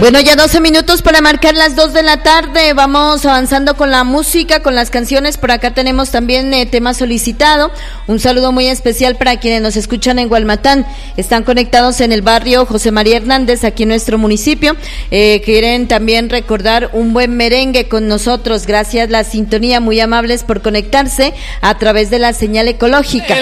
Bueno, ya 12 minutos para marcar las 2 de la tarde. Vamos avanzando con la música, con las canciones. Por acá tenemos también tema solicitado. Un saludo muy especial para quienes nos escuchan en Gualmatán. Están conectados en el barrio José María Hernández, aquí en nuestro municipio. Quieren también recordar un buen merengue con nosotros. Gracias la sintonía, muy amables por conectarse a través de la señal ecológica.